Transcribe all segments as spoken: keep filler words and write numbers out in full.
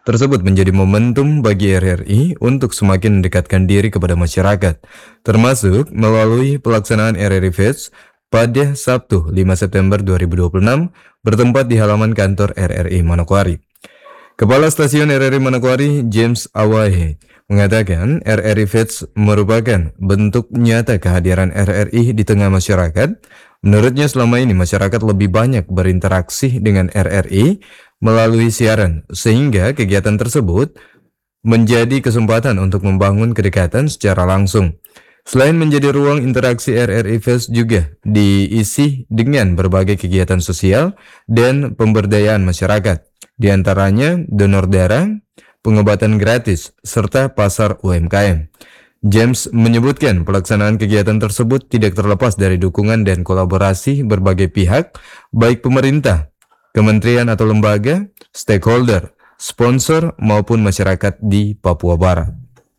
tersebut menjadi momentum bagi R R I untuk semakin mendekatkan diri kepada masyarakat, termasuk melalui pelaksanaan R R I Fest pada Sabtu lima September dua ribu dua puluh enam bertempat di halaman kantor R R I Manokwari. Kepala Stasiun R R I Manokwari, James Awahe, mengatakan R R I Fest merupakan bentuk nyata kehadiran R R I di tengah masyarakat. Menurutnya selama ini masyarakat lebih banyak berinteraksi dengan R R I melalui siaran, sehingga kegiatan tersebut menjadi kesempatan untuk membangun kedekatan secara langsung. Selain menjadi ruang interaksi, R R I Fest juga diisi dengan berbagai kegiatan sosial dan pemberdayaan masyarakat, di antaranya donor darah, pengobatan gratis, serta pasar U M K M. James menyebutkan pelaksanaan kegiatan tersebut tidak terlepas dari dukungan dan kolaborasi berbagai pihak, baik pemerintah, kementerian atau lembaga, stakeholder, sponsor, maupun masyarakat di Papua Barat.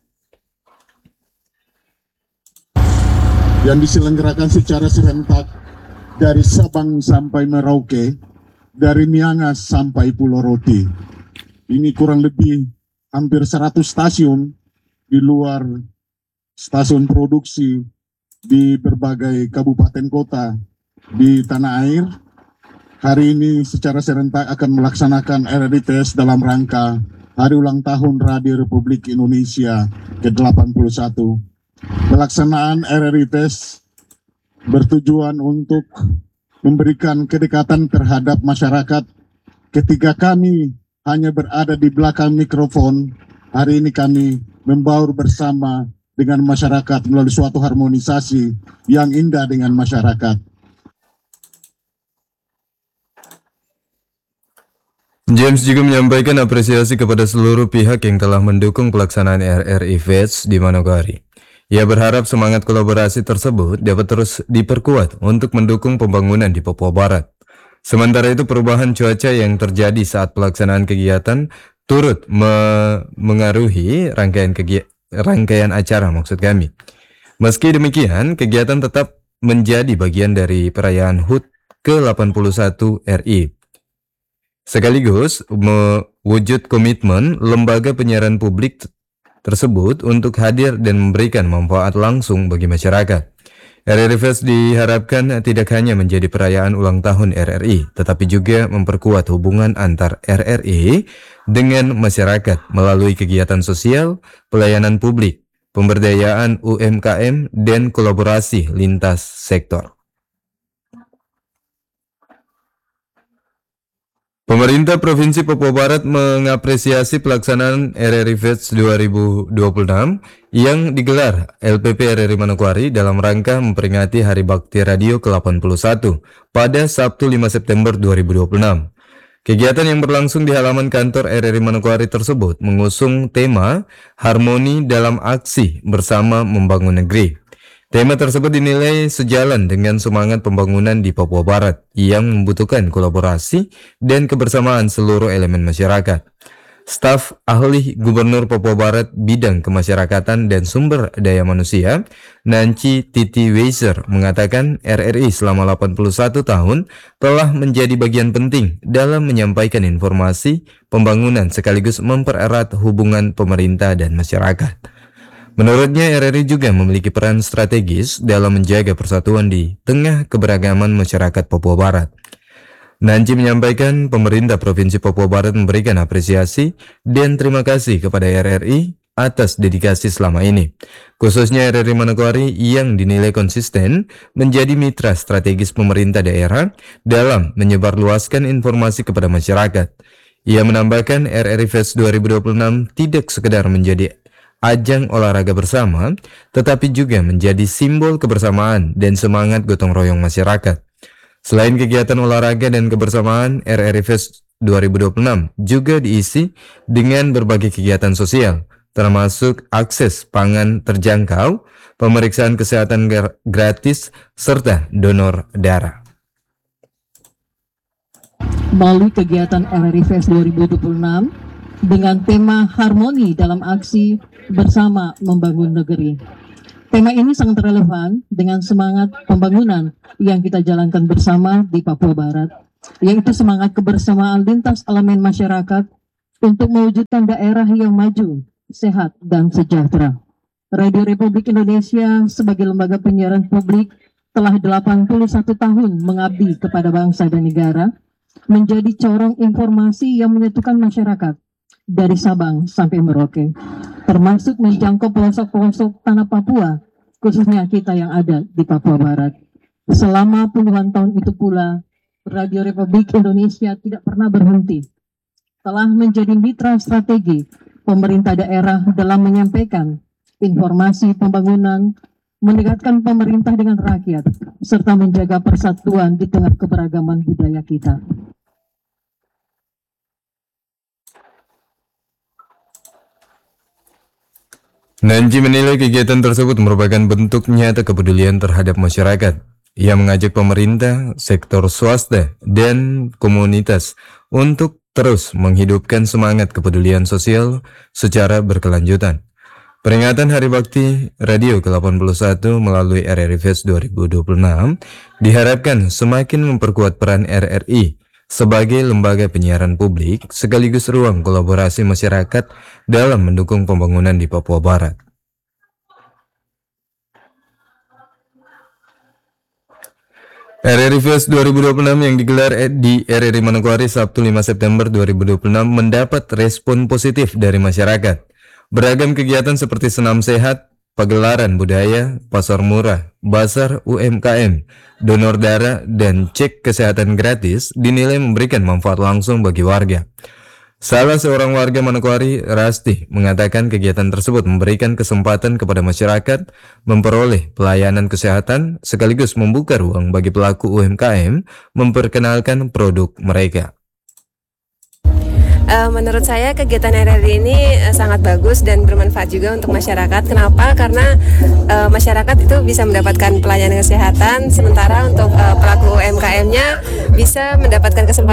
Yang diselenggarakan secara serentak dari Sabang sampai Merauke, dari Miangas sampai Pulau Roti. Ini kurang lebih hampir seratus stasiun di luar stasiun produksi di berbagai kabupaten kota di tanah air. Hari ini secara serentak akan melaksanakan R R I Fest dalam rangka Hari Ulang Tahun Radio Republik Indonesia ke delapan puluh satu. Pelaksanaan R R I Fest bertujuan untuk memberikan kedekatan terhadap masyarakat. Ketika kami hanya berada di belakang mikrofon, hari ini kami membaur bersama dengan masyarakat melalui suatu harmonisasi yang indah dengan masyarakat. James juga menyampaikan apresiasi kepada seluruh pihak yang telah mendukung pelaksanaan R R I Fest di Manokwari. Ia berharap semangat kolaborasi tersebut dapat terus diperkuat untuk mendukung pembangunan di Papua Barat. Sementara itu, perubahan cuaca yang terjadi saat pelaksanaan kegiatan turut me mengaruhi rangkaian kegiatan rangkaian acara maksud kami. Meski demikian, kegiatan tetap menjadi bagian dari perayaan H U T ke delapan puluh satu R I. Sekaligus mewujud komitmen lembaga penyiaran publik tersebut untuk hadir dan memberikan manfaat langsung bagi masyarakat. R R I Fest diharapkan tidak hanya menjadi perayaan ulang tahun R R I, tetapi juga memperkuat hubungan antar R R I dengan masyarakat melalui kegiatan sosial, pelayanan publik, pemberdayaan U M K M, dan kolaborasi lintas sektor. Pemerintah Provinsi Papua Barat mengapresiasi pelaksanaan R R I Fest dua ribu dua puluh enam yang digelar L P P R R I Manokwari dalam rangka memperingati Hari Bakti Radio ke delapan puluh satu pada Sabtu lima September dua ribu dua puluh enam. Kegiatan yang berlangsung di halaman kantor R R I Manokwari tersebut mengusung tema Harmoni dalam Aksi Bersama Membangun Negeri. Tema tersebut dinilai sejalan dengan semangat pembangunan di Papua Barat yang membutuhkan kolaborasi dan kebersamaan seluruh elemen masyarakat. Staf ahli Gubernur Papua Barat Bidang Kemasyarakatan dan Sumber Daya Manusia, Nancy Titi Weiser, mengatakan R R I selama delapan puluh satu tahun telah menjadi bagian penting dalam menyampaikan informasi pembangunan sekaligus mempererat hubungan pemerintah dan masyarakat. Menurutnya, R R I juga memiliki peran strategis dalam menjaga persatuan di tengah keberagaman masyarakat Papua Barat. Nancy menyampaikan pemerintah Provinsi Papua Barat memberikan apresiasi dan terima kasih kepada R R I atas dedikasi selama ini, khususnya R R I Manokwari yang dinilai konsisten menjadi mitra strategis pemerintah daerah dalam menyebarluaskan informasi kepada masyarakat. Ia menambahkan R R I Fest dua ribu dua puluh enam tidak sekedar menjadi ajang olahraga bersama, tetapi juga menjadi simbol kebersamaan dan semangat gotong royong masyarakat. Selain kegiatan olahraga dan kebersamaan, R R I Fest dua ribu dua puluh enam juga diisi dengan berbagai kegiatan sosial, termasuk akses pangan terjangkau, pemeriksaan kesehatan gratis, serta donor darah. Melalui kegiatan R R I Fest dua ribu dua puluh enam dengan tema Harmoni dalam Aksi Bersama Membangun Negeri. Tema ini sangat relevan dengan semangat pembangunan yang kita jalankan bersama di Papua Barat, yaitu semangat kebersamaan lintas elemen masyarakat untuk mewujudkan daerah yang maju, sehat, dan sejahtera. Radio Republik Indonesia sebagai lembaga penyiaran publik telah delapan puluh satu tahun mengabdi kepada bangsa dan negara, menjadi corong informasi yang menyatukan masyarakat dari Sabang sampai Merauke, termasuk menjangkau pelosok-pelosok tanah Papua, khususnya kita yang ada di Papua Barat. Selama puluhan tahun itu pula, Radio Republik Indonesia tidak pernah berhenti, telah menjadi mitra strategi pemerintah daerah dalam menyampaikan informasi pembangunan, mendekatkan pemerintah dengan rakyat, serta menjaga persatuan di tengah keberagaman budaya kita. Nanji menilai kegiatan tersebut merupakan bentuk nyata kepedulian terhadap masyarakat. Ia mengajak pemerintah, sektor swasta, dan komunitas untuk terus menghidupkan semangat kepedulian sosial secara berkelanjutan. Peringatan Hari Bakti Radio ke delapan puluh satu melalui R R I Fest dua ribu dua puluh enam diharapkan semakin memperkuat peran R R I sebagai lembaga penyiaran publik sekaligus ruang kolaborasi masyarakat dalam mendukung pembangunan di Papua Barat. R R I Fest dua ribu dua puluh enam yang digelar di R R I Manokwari Sabtu lima September dua ribu dua puluh enam mendapat respon positif dari masyarakat. Beragam kegiatan seperti senam sehat, pagelaran budaya, pasar murah, bazar U M K M, donor darah, dan cek kesehatan gratis dinilai memberikan manfaat langsung bagi warga. Salah seorang warga Manokwari, Rasti, mengatakan kegiatan tersebut memberikan kesempatan kepada masyarakat memperoleh pelayanan kesehatan sekaligus membuka ruang bagi pelaku U M K M memperkenalkan produk mereka. Uh, menurut saya kegiatan R R I ini uh, sangat bagus dan bermanfaat juga untuk masyarakat. Kenapa? Karena uh, masyarakat itu bisa mendapatkan pelayanan kesehatan, sementara untuk uh, pelaku U M K M-nya bisa mendapatkan kesempatan